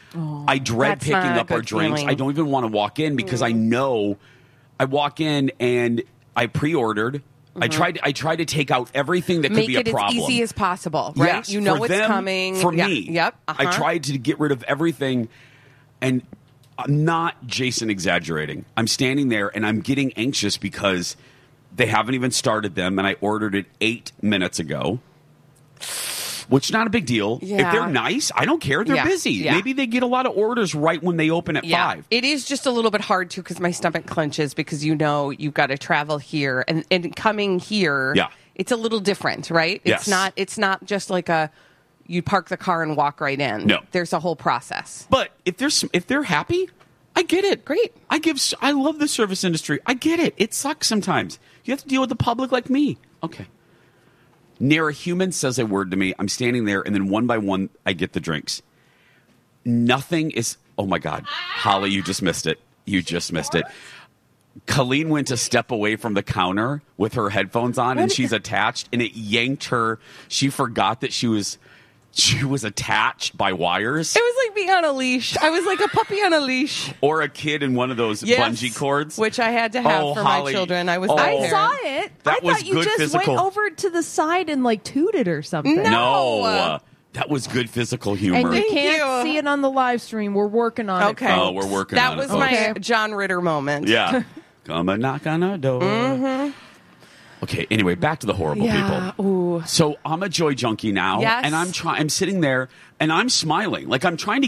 I dread picking up our drinks. I don't even want to walk in because I know I walk in and I pre-ordered. I tried to take out everything that could be a problem. Make it as easy as possible, right? Yes, you know for what's them, coming. For me. Yep. I tried to get rid of everything, and I'm not, Jason, exaggerating. I'm standing there, and I'm getting anxious because they haven't even started them, and I ordered it 8 minutes ago, which not a big deal. Yeah. If they're nice, I don't care. They're busy. Yeah. Maybe they get a lot of orders right when they open at 5. It is just a little bit hard, too, because my stomach clenches because you've got to travel here. And coming here, it's a little different, right? Yes. It's not just like you park the car and walk right in. No. There's a whole process. But if they're happy, I get it. Great. I love the service industry. I get it. It sucks sometimes. You have to deal with the public like me. Okay. Near a human says a word to me. I'm standing there, and then one by one, I get the drinks. Nothing is... Oh, my God. Holly, you just missed it. You just missed it. Colleen went to step away from the counter with her headphones on, and she's attached, and it yanked her. She forgot that she was attached by wires. It was like being on a leash. I was like a puppy on a leash. Or a kid in one of those bungee cords. Which I had to have for Holly. my children. I saw it. That I was thought you good just physical. went over to the side and like tooted or something. No. That was good physical humor. And you Thank can't see it on the live stream. We're working on it. Okay. Oh, we're working on it. That was my John Ritter moment. Yeah. Come and knock on our door. Mm-hmm. Okay, anyway, back to the horrible people. Ooh. So I'm a joy junkie now, Yes. and I'm sitting there and I'm smiling. Like I'm trying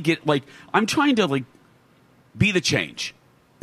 to be the change.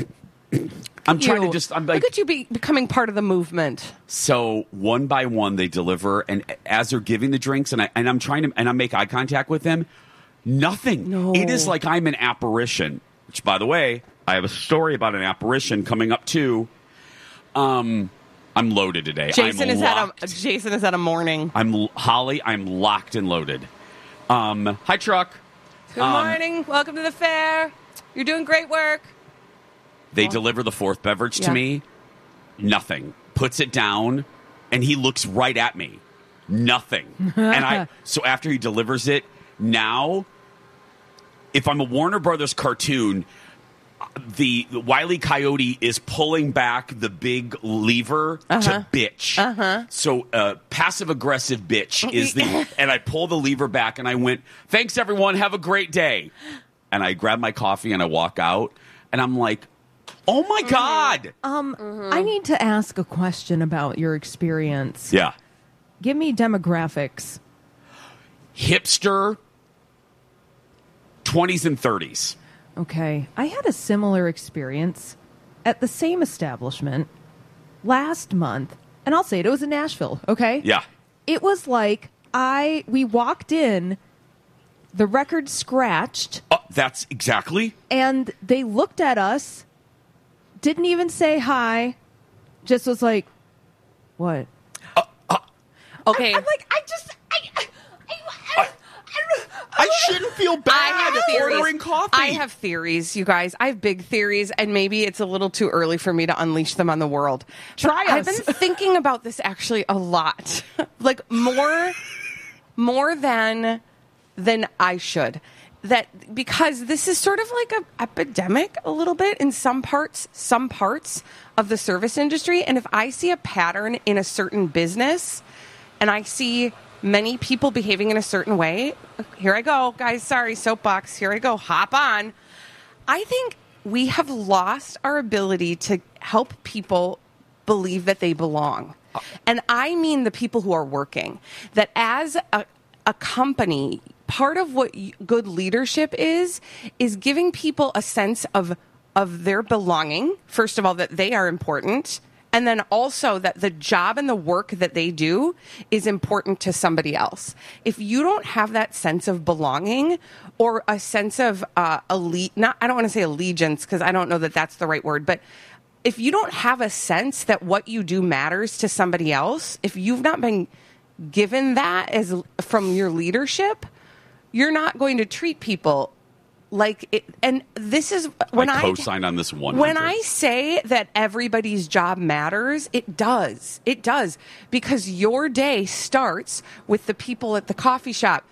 I'm trying to just I'm like, look at you becoming part of the movement. so one by one they deliver, and as they're giving the drinks, and I make eye contact with them. Nothing. No. It is like I'm an apparition. Which, by the way, I have a story about an apparition coming up too. I'm loaded today. Jason is locked. at a morning. Holly. I'm locked and loaded. Hi, truck. Good morning. Welcome to the fair. You're doing great work. They deliver the fourth beverage to me. Nothing. Puts it down, and he looks right at me. Nothing. So after he delivers it, now, if I'm a Warner Brothers cartoon, the Wile E. Coyote is pulling back the big lever to bitch. So passive aggressive bitch is and I pull the lever back and I went, thanks everyone, have a great day. And I grab my coffee and I walk out and I'm like, oh my God. I need to ask a question about your experience. Yeah. Give me demographics. Hipster, 20s and 30s. Okay. I had a similar experience at the same establishment last month. And I'll say it was in Nashville, okay? Yeah. It was like we walked in, the record scratched. That's exactly. And they looked at us, didn't even say hi, just was like, what? Okay. I'm like, I shouldn't feel bad ordering coffee. I have theories, you guys. I have big theories, and maybe it's a little too early for me to unleash them on the world. Try I've us. been thinking about this actually a lot, like more than I should. That because this is sort of like an epidemic a little bit in some parts of the service industry, and if I see a pattern in a certain business, and I see many people behaving in a certain way. Here I go, guys. Sorry, soapbox. Here I go. Hop on. I think we have lost our ability to help people believe that they belong. And I mean the people who are working. That as a company, part of what good leadership is giving people a sense of their belonging. First of all, that they are important. And then also that the job and the work that they do is important to somebody else. If you don't have that sense of belonging or a sense of I don't want to say allegiance because I don't know that that's the right word, but if you don't have a sense that what you do matters to somebody else, if you've not been given that as from your leadership, you're not going to treat people like it. And this is when I co-sign on this one. When I say that everybody's job matters, it does. It does. Because your day starts with the people at the coffee shop.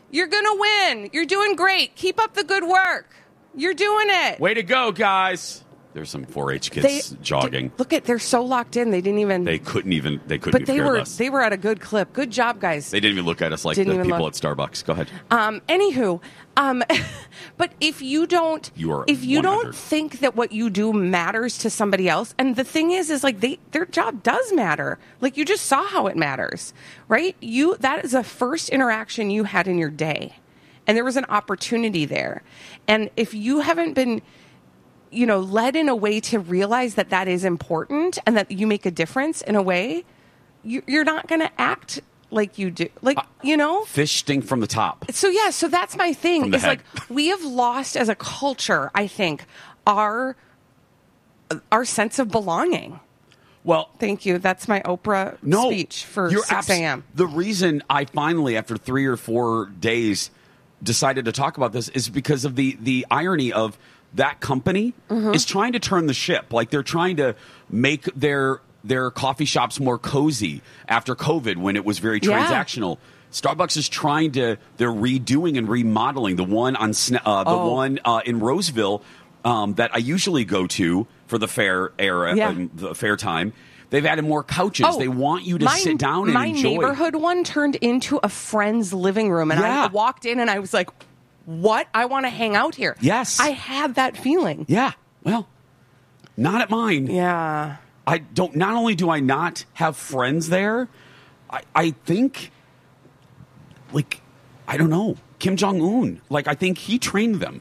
You're going to win. You're doing great. Keep up the good work. You're doing it. Way to go, guys. There's some 4-H kids jogging. They're so locked in. They didn't even. They couldn't But they were at a good clip. Good job, guys. They didn't even look at us like the people at Starbucks. Go ahead. Anywho, but if you don't think that what you do matters to somebody else, and the thing is like their job does matter. Like you just saw how it matters, right? That is the first interaction you had in your day, and there was an opportunity there. And if you haven't been, led in a way to realize that that is important and that you make a difference in a way, you're not going to act like you do. Like, Fish stink from the top. So that's my thing. It's like we have lost as a culture, I think, our sense of belonging. Well, thank you. That's my Oprah speech for 6 a.m. The reason I finally, after 3 or 4 days, decided to talk about this is because of the irony of that company is trying to turn the ship. Like they're trying to make their coffee shops more cozy after COVID when it was very transactional. Starbucks is they're redoing and remodeling the one on one in Roseville that I usually go to for the fair era, the fair time. They've added more couches. They want you to sit down and enjoy. My neighborhood one turned into a friend's living room, and I walked in and I was like, what? I want to hang out here. Yes. I had that feeling. Yeah. Well, not at mine. Yeah. Not only do I not have friends there, I think, like, I don't know, Kim Jong-un, like, I think he trained them.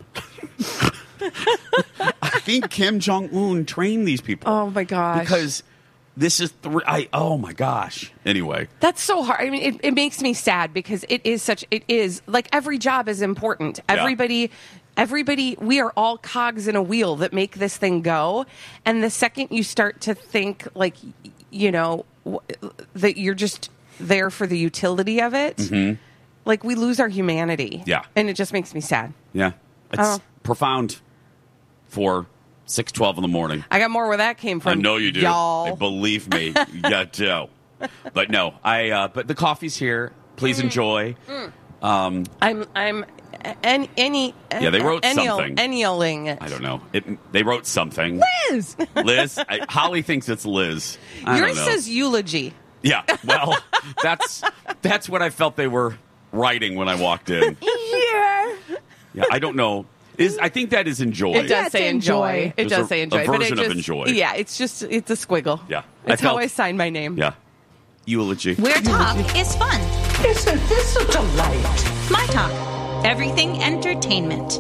I think Kim Jong-un trained these people. Oh, my gosh. Because this is oh my gosh. Anyway. That's so hard. I mean, it makes me sad because it is like every job is important. Everybody, we are all cogs in a wheel that make this thing go. And the second you start to think like, that you're just there for the utility of it, like we lose our humanity. Yeah. And it just makes me sad. Yeah. It's profound for 6:12 in the morning. I got more where that came from. I know you do. Y'all. Believe me, you do. But no, but the coffee's here. Please enjoy. I'm they wrote something. Annualing. I don't know. They wrote something. Liz. Holly thinks it's Liz. Yours says eulogy. Yeah. Well, that's what I felt they were writing when I walked in. Yeah. I don't know. I think that is enjoy. It does say enjoy. It does say enjoy. A version of enjoy. Yeah, it's a squiggle. Yeah. It's how I sign my name. Yeah. Eulogy. Where talk is fun. Isn't this a delight? My Talk. Everything entertainment.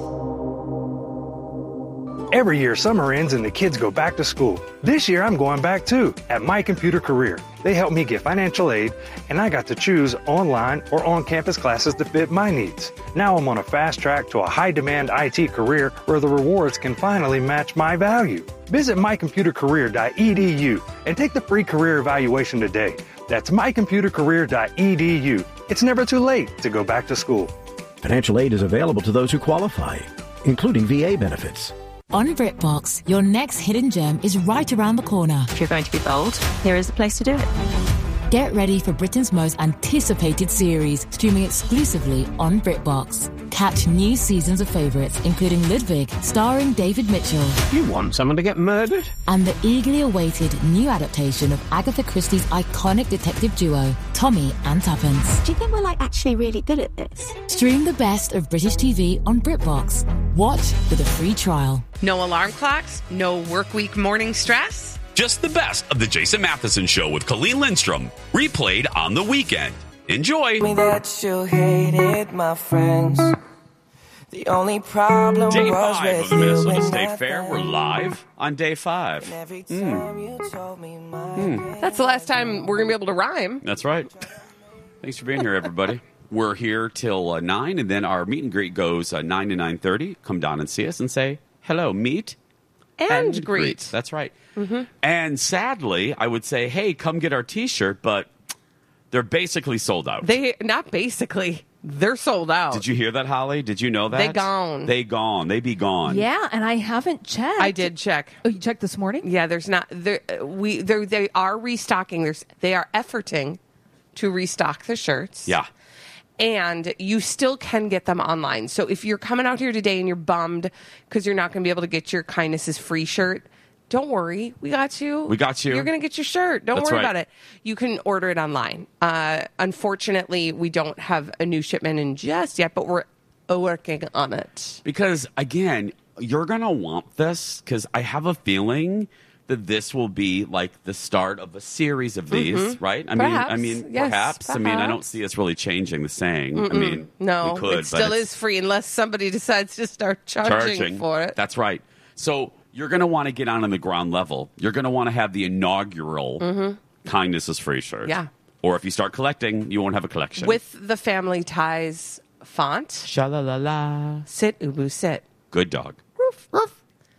Every year, summer ends and the kids go back to school. This year, I'm going back too, at My Computer Career. They helped me get financial aid, and I got to choose online or on-campus classes that fit my needs. Now I'm on a fast track to a high-demand IT career where the rewards can finally match my value. Visit mycomputercareer.edu and take the free career evaluation today. That's mycomputercareer.edu. It's never too late to go back to school. Financial aid is available to those who qualify, including VA benefits. On BritBox, your next hidden gem is right around the corner. If you're going to be bold, here is the place to do it. Get ready for Britain's most anticipated series, streaming exclusively on BritBox. Catch new seasons of favourites, including Ludwig, starring David Mitchell. You want someone to get murdered? And the eagerly awaited new adaptation of Agatha Christie's iconic detective duo, Tommy and Tuppence. Do you think we're actually really good at this? Stream the best of British TV on BritBox. Watch with a free trial. No alarm clocks, no work week morning stress. Just the best of the Jason Matheson Show with Colleen Lindstrom, replayed on the weekend. Enjoy. Me that you hated my friends. The only problem Day was 5 with of the Minnesota you State and Fair. We're live on day 5. That's the last time we're going to be able to rhyme. That's right. Thanks for being here, everybody. We're here till 9, and then our meet and greet goes 9 to 9:30. Come down and see us and say, hello, meet and greet. That's right. Mm-hmm. And sadly, I would say, hey, come get our T-shirt, but they're basically sold out. Not basically. They're sold out. Did you hear that, Holly? Did you know that? They gone. They gone. They be gone. Yeah, and I haven't checked. I did check. Oh, you checked this morning? Yeah, there's not. They are restocking. They are efforting to restock the shirts. Yeah. And you still can get them online. So if you're coming out here today and you're bummed because you're not going to be able to get your Kindness is Free shirt, don't worry. We got you. We got you. You're going to get your shirt. Don't That's worry right. about it. You can order it online. Unfortunately, we don't have a new shipment in just yet, but we're working on it. Because, again, you're going to want this because I have a feeling that this will be like the start of a series of these, right? Perhaps. Yes, perhaps. I mean, I don't perhaps. see us really changing the saying. I mean, No, we could, it still but is free unless somebody decides to start charging for it. That's right. So you're going to want to get on the ground level. You're going to want to have the inaugural Kindness is Free shirt. Yeah. Or if you start collecting, you won't have a collection. With the Family Ties font. Sha-la-la-la. Sit, Ubu, sit. Good dog. Roof, roof.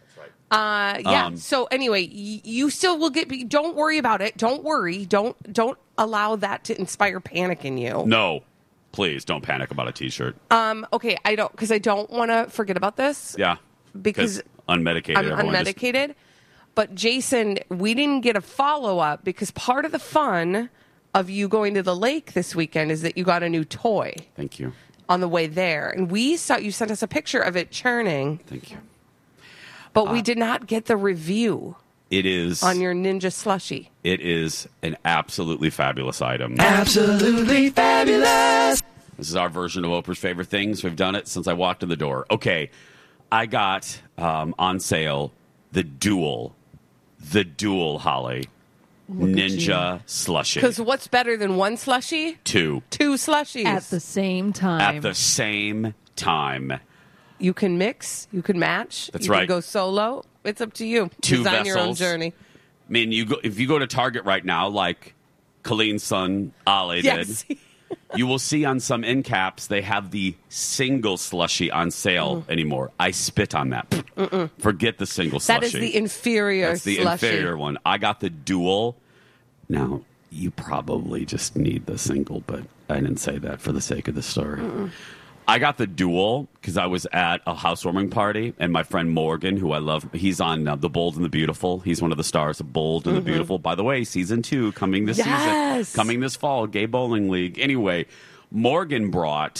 So anyway, you still will get. Don't worry about it. Don't worry. Don't allow that to inspire panic in you. No, please don't panic about a T-shirt. Okay, I don't want to forget about this. Yeah, because unmedicated. I'm unmedicated. But Jason, we didn't get a follow up because part of the fun of you going to the lake this weekend is that you got a new toy. Thank you. On the way there, and we saw you sent us a picture of it churning. Thank you. But we did not get the review. It is on your Ninja Slushie. It is an absolutely fabulous item. Absolutely fabulous. This is our version of Oprah's favorite things. We've done it since I walked in the door. Okay, I got on sale the dual Holly Ninja Slushie. Because what's better than one slushie? Two slushies at the same time. At the same time. You can mix. You can match. That's you right. Can go solo. It's up to you. Two Design your own vessels. journey. I mean, if you go to Target right now, like Colleen's son Ale Yes. did, you will see on some end caps they have the single slushie on sale anymore. I spit on that. Forget the single slushie. That is the inferior That's the slushie. inferior one. I got the dual. Now, you probably just need the single, but I didn't say that for the sake of the story. I got the dual because I was at a housewarming party, and my friend Morgan, who I love, he's on The Bold and the Beautiful. He's one of the stars of Bold and the Beautiful. By the way, season 2 coming this season, coming this fall, Gay Bowling League. Anyway, Morgan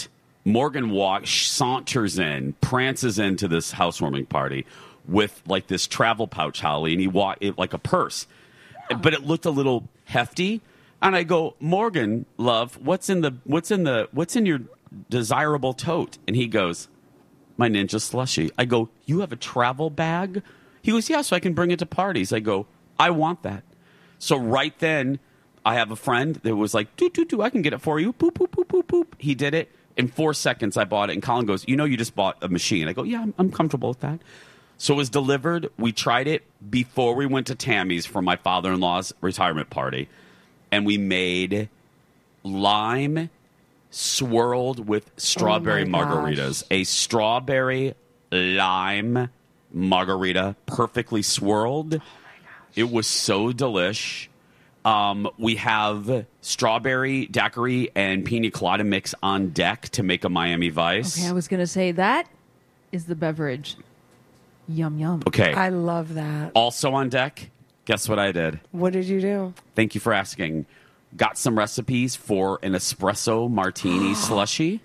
saunters in, prances into this housewarming party with like this travel pouch, Holly, and he walked like a purse, but it looked a little hefty. And I go, Morgan, love, what's in your desirable tote? And he goes, my Ninja Slushie. I go, you have a travel bag? He goes, yeah, so I can bring it to parties. I go, I want that. So right then, I have a friend that was like, I can get it for you. Boop, boop, boop, boop, boop. He did it. In 4 seconds, I bought it. And Colin goes, you just bought a machine. I go, yeah, I'm comfortable with that. So it was delivered. We tried it before we went to Tammy's for my father-in-law's retirement party. And we made lime swirled with strawberry margaritas. A strawberry lime margarita, perfectly swirled. It was so delish. We have strawberry daiquiri and pina colada mix on deck to make a Miami Vice. Okay, I was going to say that is the beverage. Yum, yum. Okay. I love that. Also on deck, guess what I did? What did you do? Thank you for asking. Got some recipes for an espresso martini slushie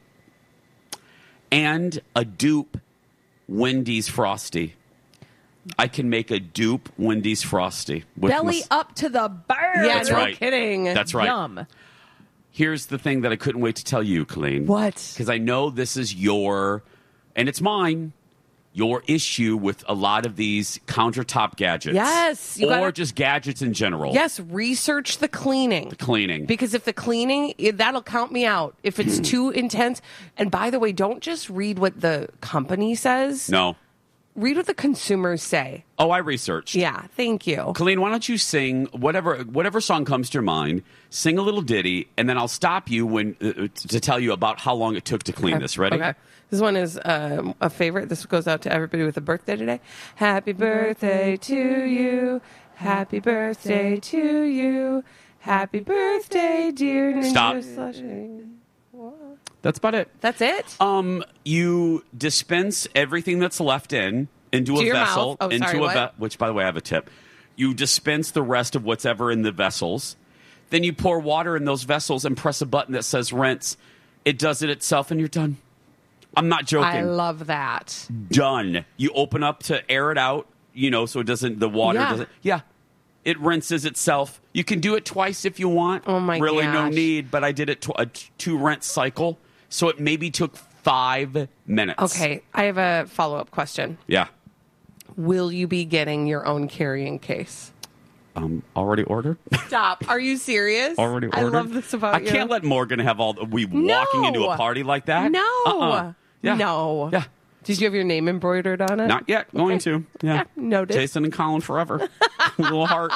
and a dupe Wendy's Frosty. I can make a dupe Wendy's Frosty. With Belly up to the bird. Yeah, That's no right. kidding. That's right. Yum. Here's the thing that I couldn't wait to tell you, Colleen. What? Because I know this is and it's mine, your issue with a lot of these countertop gadgets. Yes. Or just gadgets in general. Yes, research the cleaning. Because if the cleaning, that'll count me out. If it's too intense. And by the way, don't just read what the company says. No. Read what the consumers say. Oh, I researched. Yeah, thank you. Colleen, why don't you sing whatever song comes to your mind, sing a little ditty, and then I'll stop you to tell you about how long it took to clean this. Ready? Okay. This one is a favorite. This goes out to everybody with a birthday today. Happy birthday to you. Happy birthday to you. Happy birthday, dear Ninja Stop. Slushie. That's about it. That's it? You dispense everything that's left into To a your vessel. mouth. Oh, sorry, what? Which, by the way, I have a tip. You dispense the rest of what's ever in the vessels. Then you pour water in those vessels and press a button that says rinse. It does it itself, and you're done. I'm not joking. I love that. Done. You open up to air it out, so it doesn't, the water Yeah. doesn't. Yeah. It rinses itself. You can do it twice if you want. Oh, my Really, no gosh. need, but I did it a 2 rinse cycle, so it maybe took 5 minutes. Okay, I have a follow-up question. Yeah. Will you be getting your own carrying case? Already ordered? Stop. Are you serious? Already ordered? I love this about you. I can't let Morgan have walking into a party like that. No. Yeah. No. Yeah. Did you have your name embroidered on it? Not yet. Going to. Yeah. Noted. Jason and Colin forever. Little heart.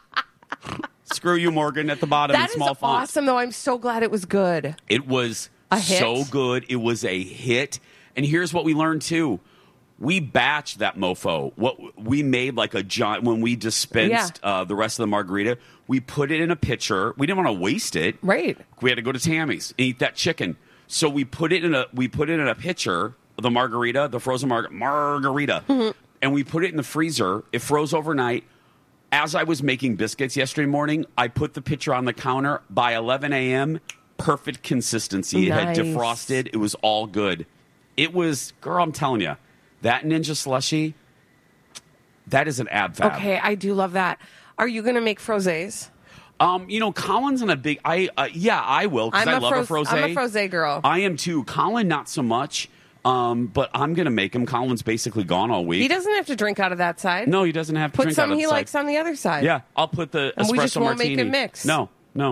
Screw you, Morgan, at the bottom That in small is font. awesome, though. I'm so glad it was good. It was A hit? so good. It was a hit. And here's what we learned, too. We batched that mofo. What we made like a giant, when we dispensed the rest of the margarita, we put it in a pitcher. We didn't want to waste it. Right. We had to go to Tammy's and eat that chicken. So we put it in a pitcher, the margarita, the frozen margarita. Mm-hmm. And we put it in the freezer. It froze overnight. As I was making biscuits yesterday morning, I put the pitcher on the counter. By 11 a.m., perfect consistency. It had Nice. defrosted. It was all good. It was, girl, I'm telling you, that Ninja Slushie, that is an ab fab. Okay, I do love that. Are you going to make frosés? Colin's in a big, I will, because I love a frosé. I'm a frosé girl. I am too. Colin, not so much. But I'm going to make him. Colin's basically gone all week. He doesn't have to drink out of that side. No, he doesn't have to Put drink some out of he the side. likes on the other side. Yeah, I'll put the And espresso we just won't make martini. it mix. No.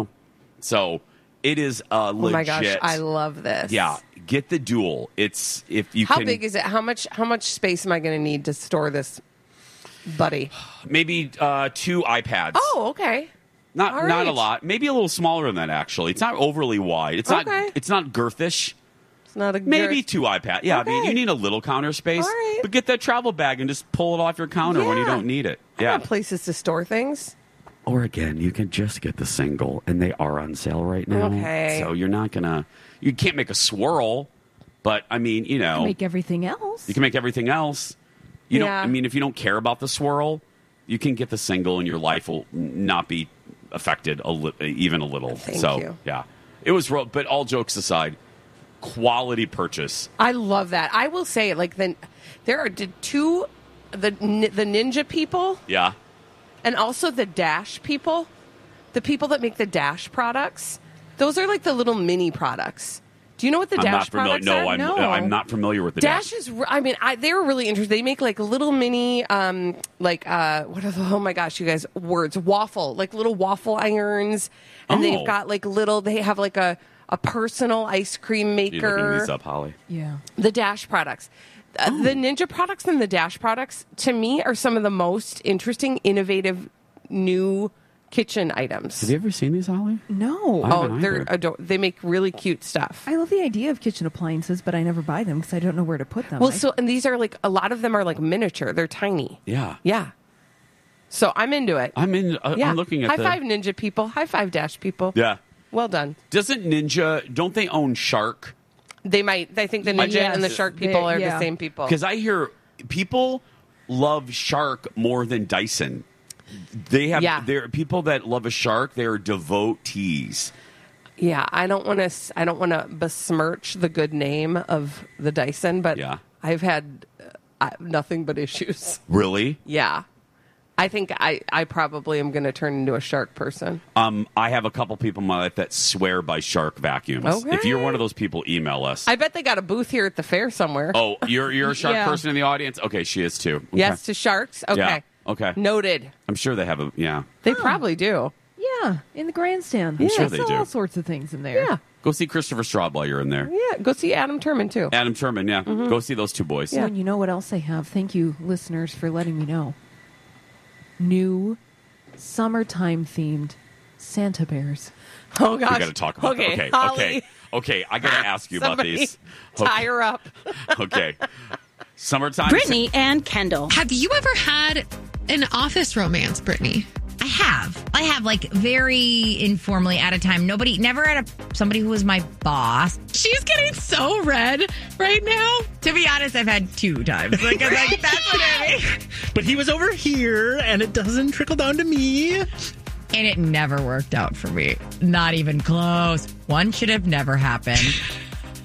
So it is legit. Oh my gosh, I love this. Yeah, get the dual. It's if you How can. big is it? How much space am I going to need to store this, buddy? Maybe 2 iPads. Oh, okay. Not all not right. a lot. Maybe a little smaller than that. Actually, it's not overly wide. It's Okay. not. It's not girthish. It's not a Maybe girth. 2 iPads. Yeah, I mean, Okay. you need a little counter space. All right. But get that travel bag and just pull it off your counter when you Yeah. don't need it. I Yeah. want places to store things. Or again, you can just get the single, and they are on sale right now. Okay. So you're not gonna. You can't make a swirl, but I mean, Make everything else. you can make everything else. You don't. Yeah. I mean, if you don't care about the swirl, you can get the single, and your life will not be affected even a little. Thank so you. yeah, it was. But all jokes aside, quality purchase. I love that. I will say, there are the Ninja people Yeah. and also the Dash people, the people that make the Dash products. Those are like the little mini products. Do you know what the I'm Dash not familiar. products No, are? I'm not familiar with the Dash Dash. is. I mean, they were really interesting. They make like little mini, what are the? Oh my gosh, you guys, words waffle, like little waffle irons, and Oh. they've got like little. They have like a personal ice cream You looking maker. these up, Holly? Yeah. The Dash products. The Ninja products and the Dash products, to me, are some of the most interesting, innovative, new kitchen items. Have you ever seen these, Holly? No. I haven't they're either. they make really cute stuff. I love the idea of kitchen appliances, but I never buy them because I don't know where to put them. Well, and these are like, a lot of them are like miniature. They're tiny. Yeah. Yeah. So I'm into it. I'm Yeah. looking at High five Ninja people. High five Dash people. Yeah. Well done. Doesn't Ninja? Don't they own Shark? They might. I think the Ninja Yes. and the Shark people are Yeah. the same people. Because I hear people love Shark more than Dyson. They have. Yeah. There are people that love a Shark. They are devotees. Yeah, I don't want to besmirch the good name of the Dyson, but Yeah. I've had nothing but issues. Really? Yeah. I think I probably am going to turn into a Shark person. I have a couple people in my life that swear by Shark vacuums. Okay. If you're one of those people, email us. I bet they got a booth here at the fair somewhere. Oh, you're a Shark Yeah. person in the audience? Okay, she is too. Okay. Yes, to Sharks? Okay. Yeah. Okay. Noted. I'm sure they have a. Yeah. They probably do. yeah, in the grandstand. I'm sure They they sell do. all sorts of things in there. Yeah. Go see Christopher Straub while you're in there. Yeah. Go see Adam Turman, too. Adam Turman, yeah. Go see those two boys. Oh, and you know what else they have? Thank you, listeners, for letting me know. New summertime themed Santa bears. Oh, gosh. We got to talk about okay, that. Holly, Okay. I got to ask you about somebody these. tie her up. Okay. Summertime. Brittany and Kendall. Have you ever had an office romance, Brittany? I have like very informally at a time. Never at somebody who was my boss. She's getting so red right now. To be honest, I've had 2 times. Like that's what I mean. But he was over here, and it doesn't trickle down to me. And it never worked out for me. Not even close. One should have never happened.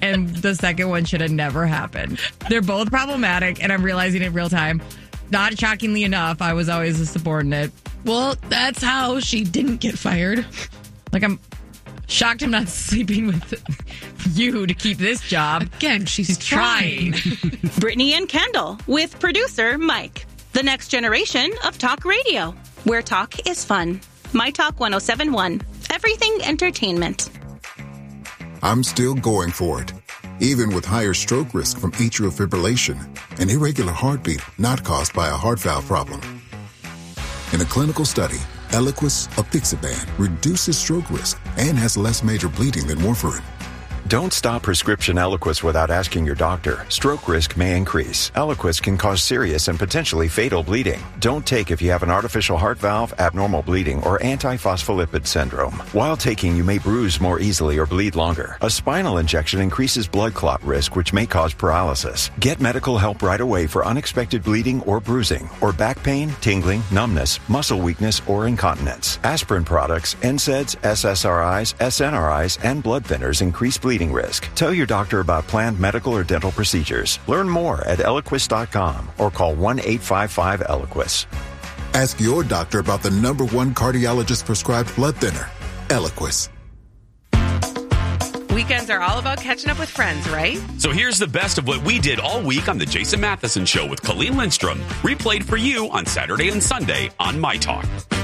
and the second one should have never happened. They're both problematic, and I'm realizing in real time. Not shockingly enough, I was always a subordinate. Well, that's how she didn't get fired. Like, I'm shocked I'm not sleeping with you to keep this job. Again, she's trying. Brittany and Kendall with producer Mike. The next generation of talk radio, where talk is fun. My Talk 107.1. Everything entertainment. I'm still going for it. Even with higher stroke risk from atrial fibrillation, an irregular heartbeat not caused by a heart valve problem. In a clinical study, Eliquis apixaban reduces stroke risk and has less major bleeding than warfarin. Don't stop prescription Eliquis without asking your doctor. Stroke risk may increase. Eliquis can cause serious and potentially fatal bleeding. Don't take if you have an artificial heart valve, abnormal bleeding, or antiphospholipid syndrome. While taking, you may bruise more easily or bleed longer. A spinal injection increases blood clot risk, which may cause paralysis. Get medical help right away for unexpected bleeding or bruising, or back pain, tingling, numbness, muscle weakness, or incontinence. Aspirin products, NSAIDs, SSRIs, SNRIs, and blood thinners increase bleeding risk. Tell your doctor about planned medical or dental procedures. Learn more at Eliquis.com or call 1-855-ELIQUIS. Ask your doctor about the #1 cardiologist prescribed blood thinner, Eliquis. Weekends are all about catching up with friends, right? So here's the best of what we did all week on the Jason Matheson Show with Colleen Lindstrom, replayed for you on Saturday and Sunday on My Talk.